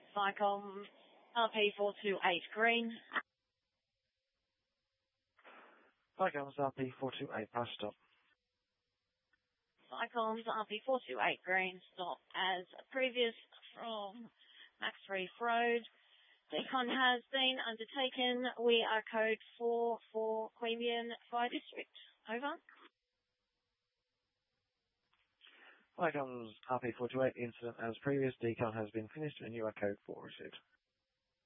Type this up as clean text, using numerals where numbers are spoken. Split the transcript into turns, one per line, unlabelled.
Cycom RP428 green.
Cycom's RP428, pass stop.
Cycom's RP428 green, stop as previous from Max Reef Road. Decon has been undertaken. We are code 4 for Queanbeyan Fire District. Over.
Cycom's RP428 incident as previous. Decon has been finished and you are code 4 received.